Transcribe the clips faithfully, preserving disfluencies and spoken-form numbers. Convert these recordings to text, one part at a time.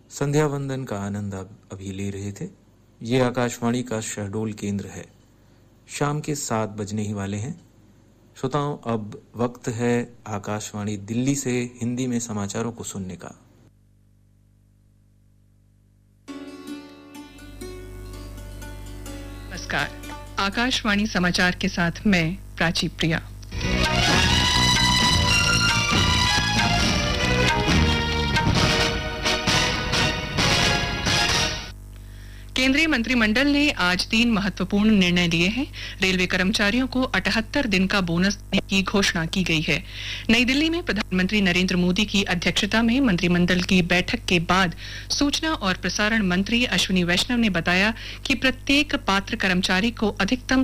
संध्या वंदन का आनंद आप अभी ले रहे थे। ये आकाशवाणी का शहडोल केंद्र है। शाम के सात बजने ही वाले हैं। श्रोताओं, अब वक्त है आकाशवाणी दिल्ली से हिंदी में समाचारों को सुनने का। नमस्कार, आकाशवाणी समाचार के साथ मैं प्राची प्रिया। केंद्रीय मंत्रिमंडल ने आज तीन महत्वपूर्ण निर्णय लिए हैं। रेलवे कर्मचारियों को अठहत्तर दिन का बोनस देने की घोषणा की गई है। नई दिल्ली में प्रधानमंत्री नरेंद्र मोदी की अध्यक्षता में मंत्रिमंडल की बैठक के बाद सूचना और प्रसारण मंत्री अश्विनी वैष्णव ने बताया कि प्रत्येक पात्र कर्मचारी को अधिकतम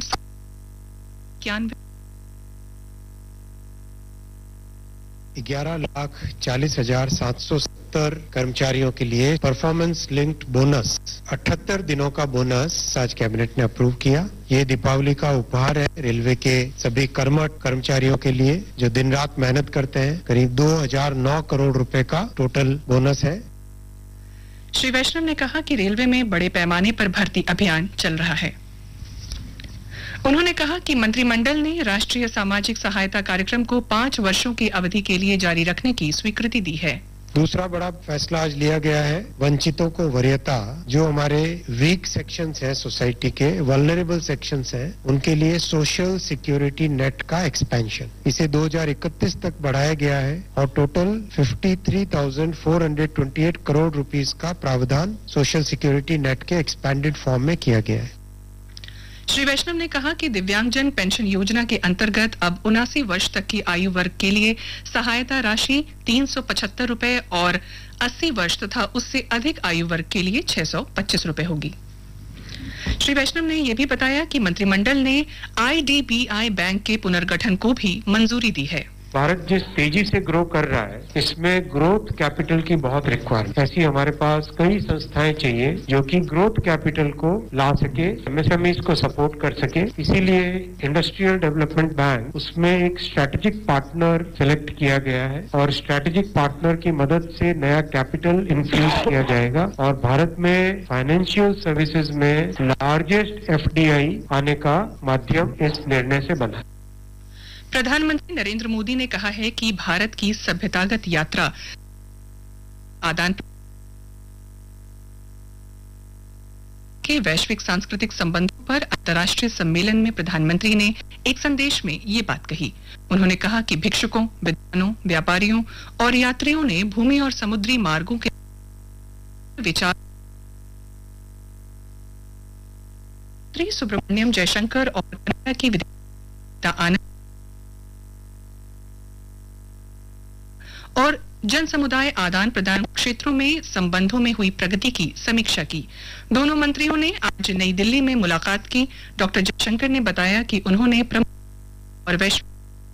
ग्यारह लाख चालीस हजार सात सौ सत्तर कर्मचारियों के लिए परफॉर्मेंस लिंक्ड बोनस अठहत्तर दिनों का बोनस आज कैबिनेट ने अप्रूव किया। ये दीपावली का उपहार है रेलवे के सभी कर्मठ कर्मचारियों के लिए जो दिन रात मेहनत करते हैं। करीब दो हजार नौ करोड़ रुपए का टोटल बोनस है। श्री वैष्णव ने कहा कि रेलवे में बड़े पैमाने पर भर्ती अभियान चल रहा है। उन्होंने कहा कि मंत्रिमंडल ने राष्ट्रीय सामाजिक सहायता कार्यक्रम को पांच वर्षों की अवधि के लिए जारी रखने की स्वीकृति दी है। दूसरा बड़ा फैसला आज लिया गया है, वंचितों को वरीयता, जो हमारे वीक सेक्शंस हैं सोसाइटी के, वल्नरेबल सेक्शंस हैं, उनके लिए सोशल सिक्योरिटी नेट का एक्सपेंशन इसे दो हजार इकतीस तक बढ़ाया गया है और टोटल तिरेपन हजार चार सौ अट्ठाईस करोड़ रुपीस का प्रावधान सोशल सिक्योरिटी नेट के एक्सपेंडेड फॉर्म में किया गया है। श्री वैष्णव ने कहा कि दिव्यांगजन पेंशन योजना के अंतर्गत अब उनासी वर्ष तक की आयु वर्ग के लिए सहायता राशि तीन सौ पचहत्तर रुपए और अस्सी वर्ष तथा उससे अधिक आयु वर्ग के लिए छह सौ पच्चीस रुपए होगी। श्री वैष्णव ने यह भी बताया कि मंत्रिमंडल ने आईडीबीआई बैंक के पुनर्गठन को भी मंजूरी दी है। भारत जिस तेजी से ग्रो कर रहा है, इसमें ग्रोथ कैपिटल की बहुत रिक्वायरमेंट, ऐसी हमारे पास कई संस्थाएं चाहिए जो कि ग्रोथ कैपिटल को ला सके, एमएसएमईज को सपोर्ट कर सके। इसीलिए इंडस्ट्रियल डेवलपमेंट बैंक उसमें एक स्ट्रेटेजिक पार्टनर सेलेक्ट किया गया है और स्ट्रेटेजिक पार्टनर की मदद से नया कैपिटल इन्फ्यूज किया जाएगा और भारत में फाइनेंशियल सर्विसेज में लार्जेस्ट एफडीआई आने का माध्यम इस निर्णय से बना। प्रधानमंत्री नरेंद्र मोदी ने कहा है कि भारत की सभ्यतागत यात्रा आदान के वैश्विक सांस्कृतिक संबंधों पर अंतर्राष्ट्रीय सम्मेलन में प्रधानमंत्री ने एक संदेश में ये बात कही। उन्होंने कहा कि भिक्षुकों, विद्वानों, व्यापारियों और यात्रियों ने भूमि और समुद्री मार्गों के विचार श्री सुब्रमण्यम जयशंकर और कनाडा की विदेश आनंद और जन समुदाय आदान प्रदान क्षेत्रों में संबंधों में हुई प्रगति की समीक्षा की। दोनों मंत्रियों ने आज नई दिल्ली में मुलाकात की। डॉक्टर जयशंकर ने बताया कि उन्होंने प्रमुख और वैश्विक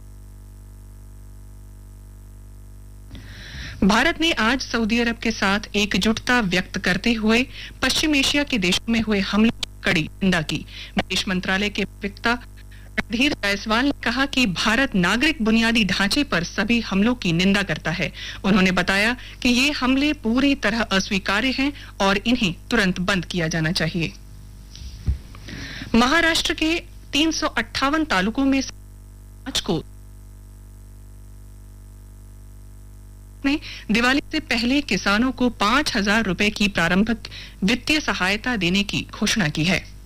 भारत ने आज सऊदी अरब के साथ एकजुटता व्यक्त करते हुए पश्चिम एशिया के देशों में हुए हमलों की कड़ी निंदा की। विदेश मंत्रालय के प्रवक्ता रणधीर जायसवाल ने कहा कि भारत नागरिक बुनियादी ढांचे पर सभी हमलों की निंदा करता है। उन्होंने बताया कि ये हमले पूरी तरह अस्वीकार्य हैं और इन्हें तुरंत बंद किया जाना चाहिए। महाराष्ट्र के तीन सौ अट्ठावन तालुकों में आज को ने दिवाली से पहले किसानों को पांच हजार रुपए की प्रारंभिक वित्तीय सहायता देने की घोषणा की है।